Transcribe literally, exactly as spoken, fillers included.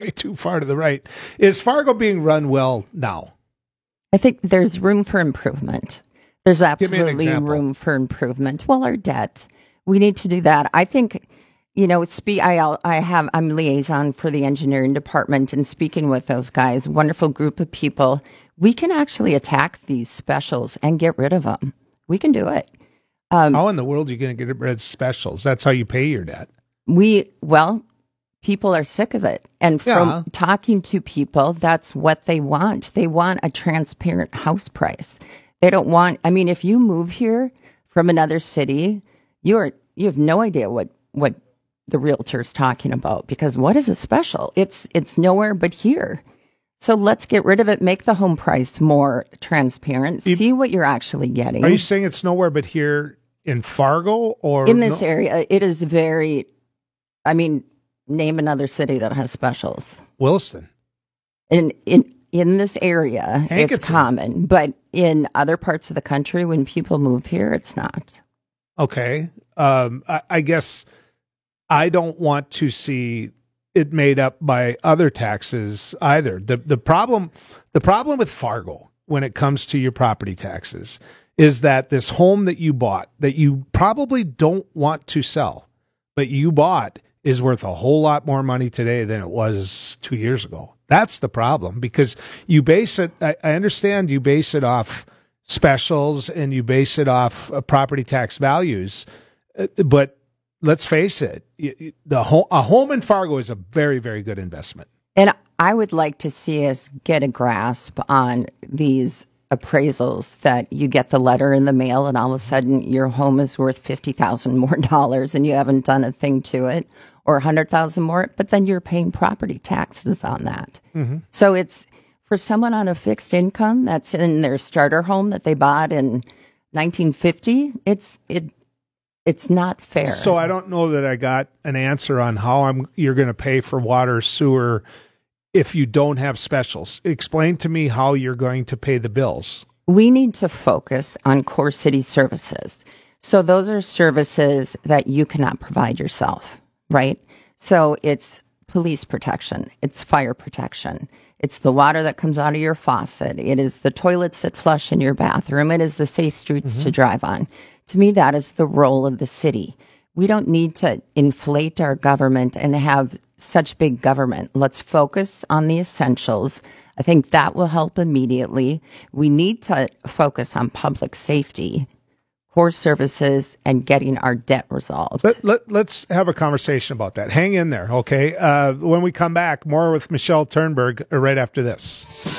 way too far to the right. Is Fargo being run well now? I think there's room for improvement. There's absolutely example. room for improvement. Well, our debt, we need to do that. I think, you know, spe- I, I have, I'm liaison for the engineering department, and speaking with those guys, wonderful group of people, we can actually attack these specials and get rid of them. We can do it. Um, how in the world are you going to get rid of specials? That's how you pay your debt. We, well, people are sick of it. And from Yeah. talking to people, that's what they want. They want a transparent house price. They don't want, I mean, if you move here from another city, you're, you have no idea what, what the realtor's talking about, because what is a special? It's, it's nowhere but here. So let's get rid of it, make the home price more transparent, You- see what you're actually getting. Are you saying it's nowhere but here in Fargo or In this no- area? It is very, I mean, name another city that has specials. Williston? In in in this area, Hankinson. it's common, but in other parts of the country, when people move here, it's not. Okay. Um, I, I guess I don't want to see it made up by other taxes either. The the problem the problem with Fargo when it comes to your property taxes is that this home that you bought that you probably don't want to sell, but you bought, is worth a whole lot more money today than it was two years ago. That's the problem, because you base it, I, I understand you base it off specials and you base it off uh, property tax values, uh, but let's face it, y- y- the home, a home in Fargo is a very, very good investment. And I would like to see us get a grasp on these appraisals that you get the letter in the mail and all of a sudden your home is worth fifty thousand more dollars and you haven't done a thing to it, or one hundred thousand more, but then you're paying property taxes on that. Mm-hmm. So it's for someone on a fixed income that's in their starter home that they bought in nineteen fifty, it's it it's not fair. So I don't know that I got an answer on how I'm you're going to pay for water, sewer, if you don't have specials. Explain to me how you're going to pay the bills. We need to focus on core city services. So those are services that you cannot provide yourself, right? So it's police protection, it's fire protection, it's the water that comes out of your faucet, it is the toilets that flush in your bathroom, it is the safe streets Mm-hmm. to drive on. To me, that is the role of the city. We don't need to inflate our government and have such big government. Let's focus on the essentials. I think that will help immediately. We need to focus on public safety, core services, and getting our debt resolved. Let, let, let's have a conversation about that. Hang in there, okay? Uh, when we come back, more with Michelle Turnberg right after this.